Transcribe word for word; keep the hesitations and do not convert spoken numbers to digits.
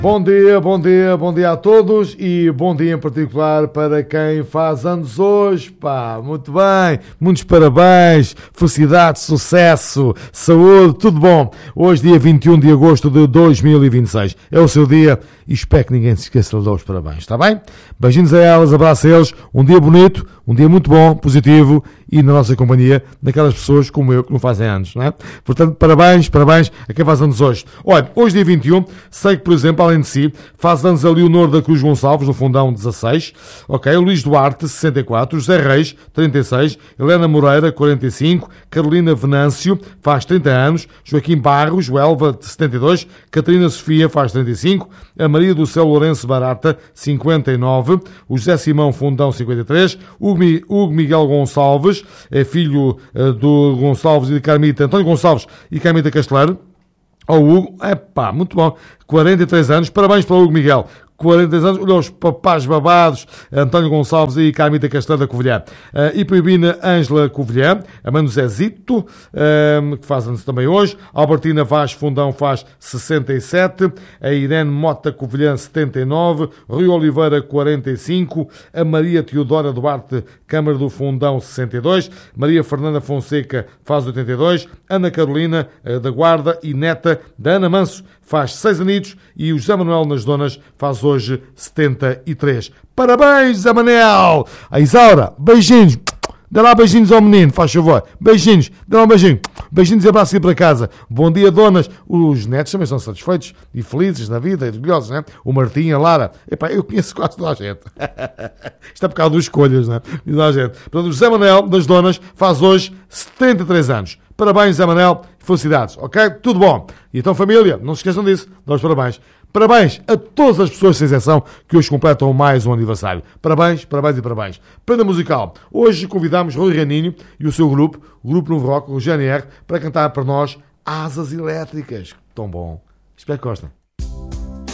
Bom dia, bom dia, bom dia a todos e bom dia em particular para quem faz anos hoje, pá, muito bem, muitos parabéns, felicidade, sucesso, saúde, tudo bom. Hoje, dia vinte e um de agosto de dois mil e vinte e seis, é o seu dia e espero que ninguém se esqueça de dar os parabéns, está bem? Beijinhos a elas, abraço a eles, um dia bonito, um dia muito bom, positivo e na nossa companhia daquelas pessoas como eu que não fazem anos, não é? Portanto, parabéns, parabéns a quem faz anos hoje. Olha, hoje dia vinte e um, sei que, por exemplo, além de si, faz anos a Leonor da Cruz Gonçalves, no Fundão dezasseis, ok, Luís Duarte, sessenta e quatro, José Reis, trinta e seis, Helena Moreira, quarenta e cinco, Carolina Venâncio, faz trinta anos, Joaquim Barros, o Elva, setenta e dois, Catarina Sofia, faz trinta e cinco, a Maria do Céu Lourenço Barata, cinquenta e nove, o José Simão Fundão, cinquenta e três, Hugo Miguel Gonçalves, é filho uh, do Gonçalves e de Carmita, António Gonçalves e Carmita Casteleiro. Ó oh, Hugo, epá, muito bom, quarenta e três anos, parabéns para o Hugo Miguel. quarenta e três anos, olha os papás babados, António Gonçalves e Carmita Castelo da Covilhã. Uh, Ipoibina Ângela Covilhã, a mãe do Zezito, uh, que faz anos também hoje. Albertina Vaz Fundão faz sessenta e sete. A Irene Mota Covilhã, setenta e nove. Rui Oliveira, quarenta e cinco. A Maria Teodora Duarte, Câmara do Fundão, sessenta e dois. Maria Fernanda Fonseca faz oitenta e dois. Ana Carolina uh, da Guarda e neta da Ana Manso faz seis anitos. E o José Manuel nas Donas faz hoje setenta e três. Parabéns, Zé Manel! A Isaura, beijinhos. Dá lá beijinhos ao menino, faz favor. Beijinhos, dá lá um beijinho. Beijinhos e abraços aqui para casa. Bom dia, donas. Os netos também são satisfeitos e felizes na vida, orgulhosos, né? O Martim, a Lara. Epá, eu conheço quase toda a gente. Isto é por causa das escolhas, né? Toda a gente. Portanto, o José Manel das Donas faz hoje setenta e três anos. Parabéns, Zé Manel. Felicidades, ok? Tudo bom. E então, família, não se esqueçam disso. Dá os parabéns. Parabéns a todas as pessoas, sem exceção, que hoje completam mais um aniversário. Parabéns, parabéns e parabéns. Prenda musical. Hoje convidamos Rui Raninho e o seu grupo, o Grupo Novo Rock, o G N R, para cantar para nós Asas Elétricas. Tão bom. Espero que gostem.